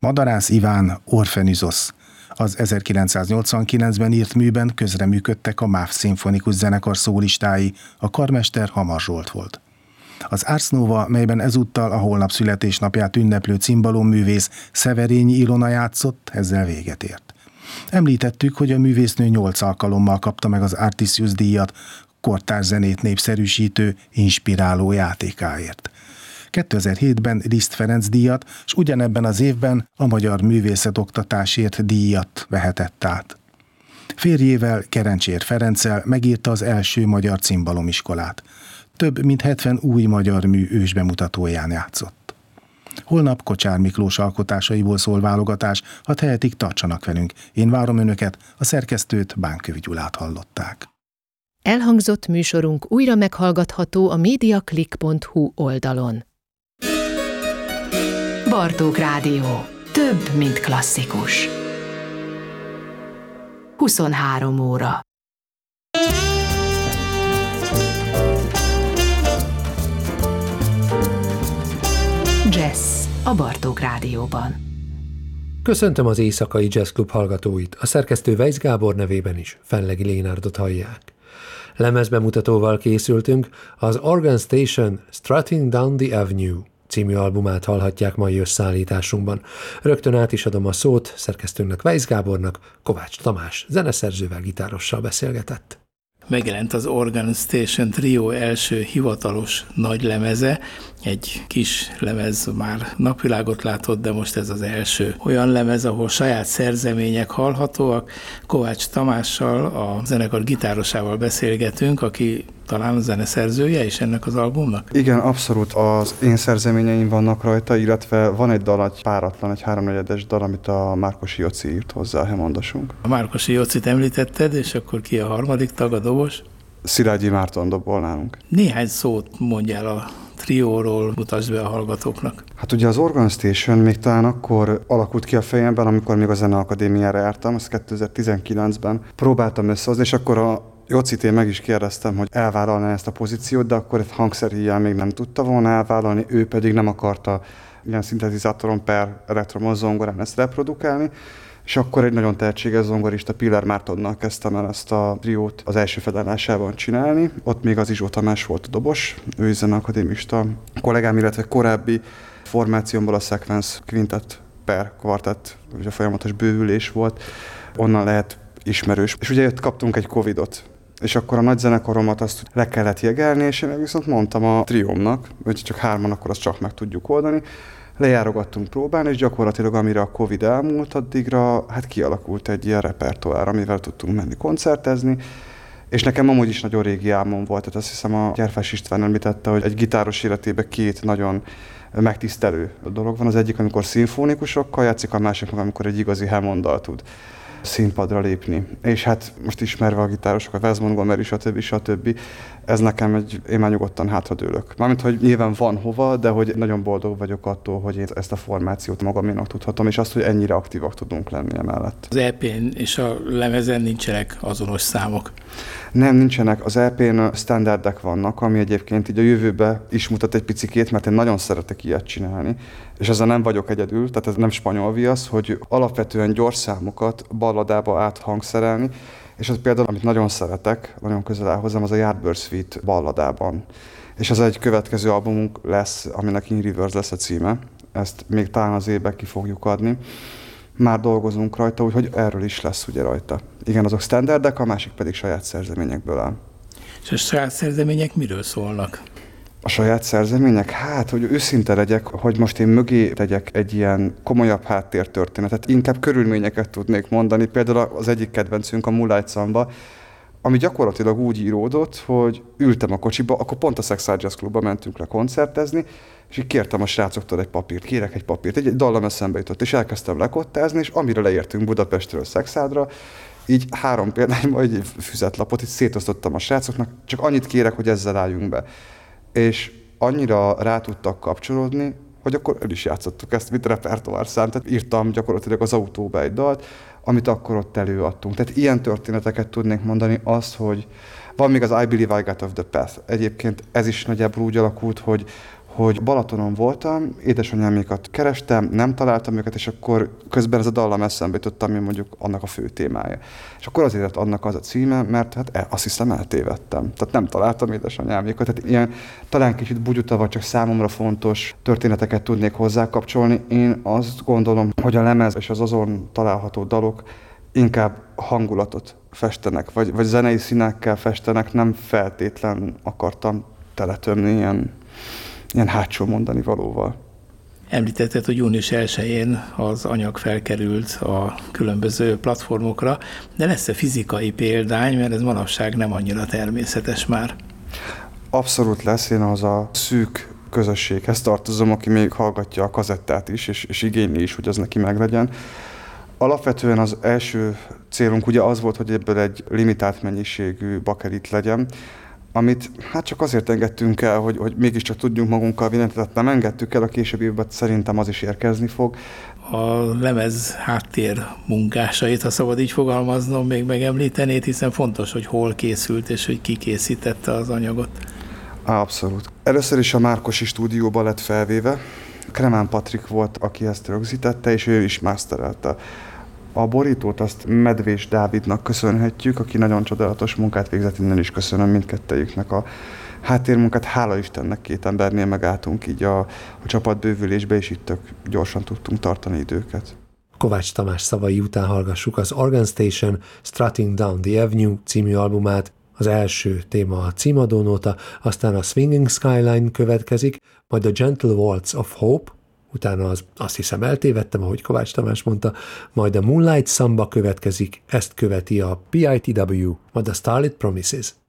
Madarász Iván Orfenüzosz. Az 1989-ben írt műben közreműködtek a MÁV szimfonikus zenekar szólistái, a karmester Hamar Zsolt volt. Az Ars Nova, melyben ezúttal a holnap születésnapját ünneplő cimbalom-művész Szeverényi Ilona játszott, ezzel véget ért. Említettük, hogy a művésznő 8 alkalommal kapta meg az Artisius díjat, kortárs zenét népszerűsítő, inspiráló játékáért. 2007-ben Liszt Ferenc díjat, és ugyanebben az évben a Magyar Művészetoktatásért díjat vehetett át. Férjével, Kerencsér Ferenccel megírta az első magyar cimbalomiskolát. Több mint 70 új magyar mű ősbemutatóján játszott. Holnap Kocsár Miklós alkotásaiból szól válogatás, ha tehetik, tartsanak velünk. Én várom önöket, a szerkesztőt, Bánkövi Gyulát hallották. Elhangzott műsorunk újra meghallgatható a mediaclick.hu oldalon. Bartók Rádió. Több, mint klasszikus. 23 óra. Jazz a Bartók Rádióban. Köszöntöm az Éjszakai Jazz Klub hallgatóit, a szerkesztő Weisz Gábor nevében is, Fenlegi Lénárdot hallják. Lemezbemutatóval készültünk, az Organ Station Strutting Down the Avenue című albumát hallhatják mai összeállításunkban. Rögtön át is adom a szót szerkesztőnknek, Weisz Gábornak. Kovács Tamás zeneszerzővel, gitárossal beszélgetett. Megjelent az Organ Station Trio első hivatalos nagy lemeze, egy kis lemez már napvilágot látott, de most ez az első olyan lemez, ahol saját szerzemények hallhatóak. Kovács Tamással, a zenekar gitárosával beszélgetünk, aki talán a zeneszerzője is ennek az albumnak? Igen, abszolút az én szerzeményeim vannak rajta, illetve van egy dal, egy páratlan, egy 3/4-es dal, amit a Márkosi Joci írt hozzá, a hemondosunk. A Márkosi Jocit említetted, és akkor ki a harmadik tag, a dobos? Szilágyi Márton dobol nálunk. Néhány szót mondjál a trióról, mutasd be a hallgatóknak. Hát ugye az Organ Station még talán akkor alakult ki a fejemben, amikor még a Zeneakadémiára jártam, ezt 2019-ben próbáltam összehozni, és akkor a Jocit én meg is kérdeztem, hogy elvállalná ezt a pozíciót, de akkor egy hangszerhíjjal még nem tudta volna elvállalni, ő pedig nem akarta ilyen szintetizátoron per elektromos zongorán ezt reprodukálni, és akkor egy nagyon tehetséges zongorista, Piller Mártonnal kezdtem el ezt a triót az első felállásában csinálni. Ott még az Izsó Tamás volt a dobos, ő is zeneakadémista kollégám, illetve korábbi formációmból a Sequence Quintet per Quartet, ugye folyamatos bővülés volt, onnan lehet ismerős. És ugye kaptunk egy Covidot, és akkor a nagy zenekaromat azt le kellett jegelni, és én meg viszont mondtam a triómnak, hogy csak 3-an, akkor azt csak meg tudjuk oldani. Lejárogattunk próbálni, és gyakorlatilag amire a Covid elmúlt, addigra hát kialakult egy ilyen repertoár, amivel tudtunk menni koncertezni, és nekem amúgy is nagyon régi álmom volt, tehát azt hiszem a Gyerfás István említette, hogy egy gitáros életében 2 nagyon megtisztelő dolog van. Az egyik, amikor szimfonikusokkal játszik, a másik meg, amikor egy igazi Hammonddal tud színpadra lépni. És hát most ismerve a gitárosokat, Wes Montgomery, stb. Ez nekem én már nyugodtan hátradőlök. Mármint, hogy nyilván van hova, de hogy nagyon boldog vagyok attól, hogy én ezt a formációt magaménak tudhatom, és azt, hogy ennyire aktívak tudunk lenni emellett. Az EP-n és a lemezen nincsenek azonos számok. Nem, nincsenek. Az EP-n standardek vannak, ami egyébként így a jövőbe is mutat egy picikét, mert én nagyon szeretek ilyet csinálni. És ezzel nem vagyok egyedül, tehát ez nem spanyol viasz, hogy alapvetően gyors számokat balladába áthangszerelni, és az például, amit nagyon szeretek, nagyon közel áll hozzám, az a Yardbird Suite balladában. És az egy következő albumunk lesz, aminek In Reverse lesz a címe. Ezt még talán az évben ki fogjuk adni. Már dolgozunk rajta, úgyhogy erről is lesz ugye rajta. Igen, azok standardek, a másik pedig saját szerzeményekből áll. És a saját szerzemények miről szólnak? A saját szerzemények? Hát, hogy őszinte legyek, hogy most én mögé tegyek egy ilyen komolyabb háttértörténetet, inkább körülményeket tudnék mondani. Például az egyik kedvencünk a Moonlight Samba, ami gyakorlatilag úgy íródott, hogy ültem a kocsiba, akkor pont a Szexárd Jazz Klubba mentünk le koncertezni, és így kértem a srácoktól egy papírt, kérek egy papírt, egy dallam eszembe jutott, és elkezdtem lekottázni, és amire leértünk Budapestről Szexárdra, így 3 példányban egy füzetlapot így szétosztottam a srácoknak, csak annyit kérek, hogy ezzel álljunk be. És annyira rá tudtak kapcsolódni, hogy akkor el is játszottuk ezt, mint repertoárszám. Tehát írtam gyakorlatilag az autóba egy dalt, amit akkor ott előadtunk. Tehát ilyen történeteket tudnék mondani, azt, hogy van még az I Believe I Got Off the Path. Egyébként ez is nagyjából úgy alakult, hogy Balatonon voltam, édesanyámékat kerestem, nem találtam őket, és akkor közben ez a dallam eszembe jutott, ami mondjuk annak a fő témája. És akkor azért lett annak az a címe, mert hát azt hiszem eltévedtem. Tehát nem találtam édesanyámékat. Tehát ilyen talán kicsit bugyuta, vagy csak számomra fontos történeteket tudnék hozzákapcsolni. Én azt gondolom, hogy a lemez és az azon található dalok inkább hangulatot festenek, vagy zenei színekkel festenek, nem feltétlen akartam teletömni ilyen hátsó mondani valóval. Említetted, hogy június 1-én az anyag felkerült a különböző platformokra, de lesz-e fizikai példány, mert ez manapság nem annyira természetes már? Abszolút lesz, én az a szűk közösséghez tartozom, aki még hallgatja a kazettát is, és igényli is, hogy az neki meglegyen. Alapvetően az első célunk ugye az volt, hogy ebből egy limitált mennyiségű bakelit legyen, amit hát csak azért engedtünk el, hogy mégiscsak tudjunk magunkkal vinni, tehát nem engedtük el, a későbbiben szerintem az is érkezni fog. A lemez háttér munkásait, ha szabad így fogalmaznom, még megemlítenéd, hiszen fontos, hogy hol készült és hogy ki készítette az anyagot. Abszolút. Először is a Márkosi stúdióba lett felvéve. Kremán Patrik volt, aki ezt rögzítette, és ő is masterelte. A borítót azt Medvés Dávidnak köszönhetjük, aki nagyon csodálatos munkát végzett, innen is köszönöm mindkettejüknek a háttérmunkát. Hála Istennek 2 embernél megálltunk így a csapatbővülésbe, és itt tök gyorsan tudtunk tartani időket. Kovács Tamás szavai után hallgassuk az Organ Station Strutting Down the Avenue című albumát. Az első téma a címadónóta, aztán a Swinging Skyline következik, majd a Gentle Waltz of Hope, utána azt hiszem eltévedtem, ahogy Kovács Tamás mondta, majd a Moonlight Samba következik, ezt követi a PITW, majd a Starlit Promises.